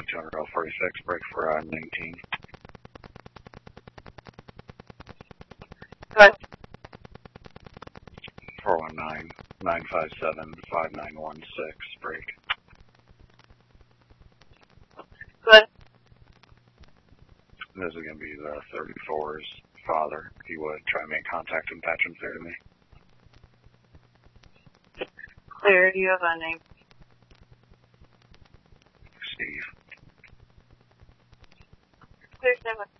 200L46, break for 19. Go ahead. 419-957-5916, break. Go ahead. This is going to be the 34's father. If you would, try and make contact and patch him through to me. Clear. Do you have a name? Steve. Clear, stand by.